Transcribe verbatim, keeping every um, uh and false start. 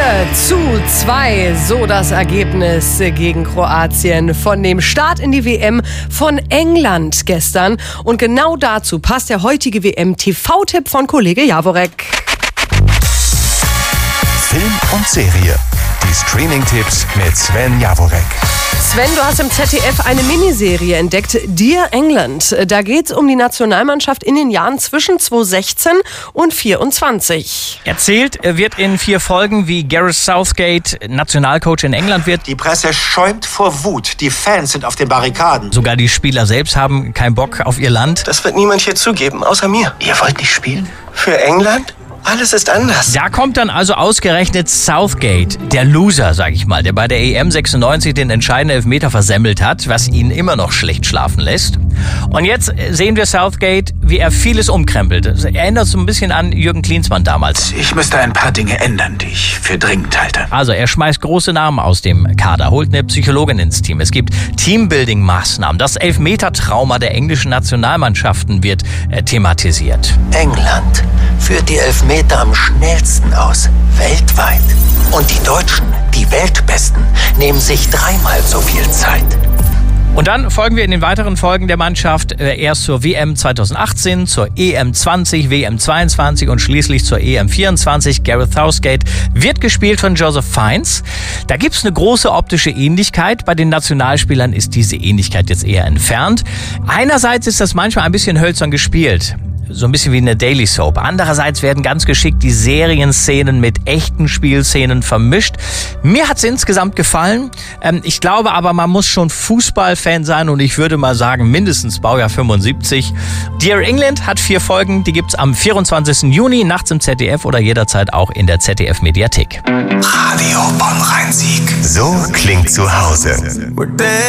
vier zu zwei, so das Ergebnis gegen Kroatien von dem Start in die W M von England gestern. Und genau dazu passt der heutige W M-T V-Tipp von Kollege Jaworek. Film und Serie. Die Streaming-Tipps mit Sven Jaworek. Sven, du hast im Z D F eine Miniserie entdeckt, Dear England. Da geht es um die Nationalmannschaft in den Jahren zwischen zweitausendsechzehn und vierundzwanzig. Erzählt wird in vier Folgen, wie Gareth Southgate Nationalcoach in England wird. Die Presse schäumt vor Wut. Die Fans sind auf den Barrikaden. Sogar die Spieler selbst haben keinen Bock auf ihr Land. Das wird niemand hier zugeben, außer mir. Ihr wollt nicht spielen? Für England? Alles ist anders. Da kommt dann also ausgerechnet Southgate, der Loser, sag ich mal, der bei der E M sechsundneunzig den entscheidenden Elfmeter versemmelt hat, was ihn immer noch schlecht schlafen lässt. Und jetzt sehen wir Southgate, wie er vieles umkrempelt. Das erinnert so ein bisschen an Jürgen Klinsmann damals. Ich müsste ein paar Dinge ändern, die ich für dringend halte. Also er schmeißt große Namen aus dem Kader, holt eine Psychologin ins Team. Es gibt Teambuilding-Maßnahmen. Das Elfmeter-Trauma der englischen Nationalmannschaften wird äh, thematisiert. England führt die Elfmeter am schnellsten aus, weltweit. Und die Deutschen, die Weltbesten, nehmen sich dreimal so viel Zeit. Und dann folgen wir in den weiteren Folgen der Mannschaft äh, erst zur W M zweitausendachtzehn, zur E M zwanzig, W M zweiundzwanzig und schließlich zur E M vierundzwanzig. Gareth Southgate wird gespielt von Joseph Fiennes. Da gibt's eine große optische Ähnlichkeit. Bei den Nationalspielern ist diese Ähnlichkeit jetzt eher entfernt. Einerseits ist das manchmal ein bisschen hölzern gespielt. So ein bisschen wie eine Daily Soap. Andererseits werden ganz geschickt die Serienszenen mit echten Spielszenen vermischt. Mir hat's insgesamt gefallen. Ähm, ich glaube aber, man muss schon Fußballfan sein und ich würde mal sagen, mindestens Baujahr fünfundsiebzig. Dear England hat vier Folgen. Die gibt's am vierundzwanzigsten Juni nachts im Z D F oder jederzeit auch in der Z D F-Mediathek. Radio Bonn-Rhein-Sieg. So klingt zu Hause.